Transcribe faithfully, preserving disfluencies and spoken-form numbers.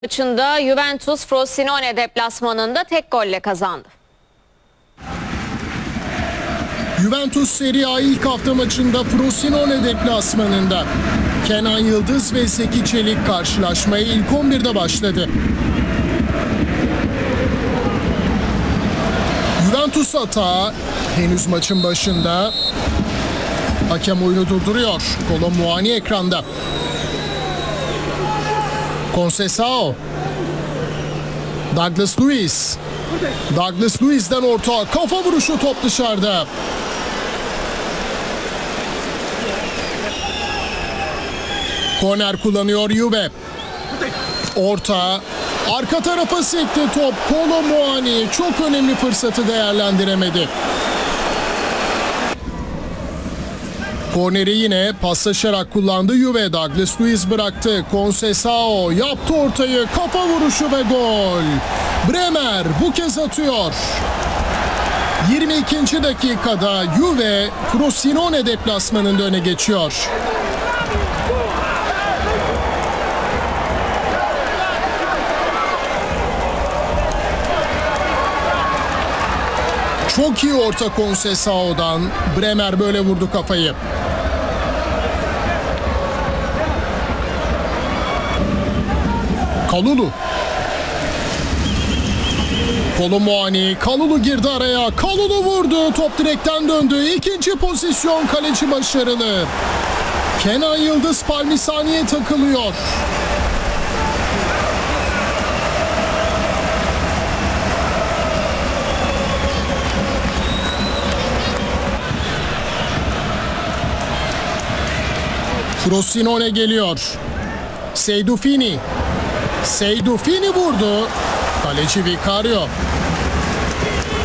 Maçında Juventus Frosinone deplasmanında tek golle kazandı. Juventus Serie A ilk hafta maçında Frosinone deplasmanında. Kenan Yıldız ve Zeki Çelik karşılaşmaya ilk on birde başladı. Juventus hata henüz maçın başında. Hakem oyunu durduruyor. Kolo Muani ekranda. Conceição. Douglas Luiz. Douglas Luiz'den orta. Kafa vuruşu, top dışarıda. Korner kullanıyor Juve. Orta. Arka tarafa sekti top. Kolo Muani çok önemli fırsatı değerlendiremedi. Korneri yine paslaşarak kullandı Juve. Douglas Luiz bıraktı. Conceição yaptı ortayı. Kafa vuruşu ve gol. Bremer bu kez atıyor. yirmi ikinci dakikada Juve Frosinone deplasmanında öne geçiyor. Çok iyi orta Conceição'dan. Bremer böyle vurdu kafayı. Kalulu. Kolo Muani. Kalulu girdi araya. Kalulu vurdu. Top direkten döndü. İkinci pozisyon, kaleci başarılı. Kenan Yıldız Palmisani'ye takılıyor. Frosinone geliyor. Seydufini. Seydufini vurdu. Kaleci Vicario.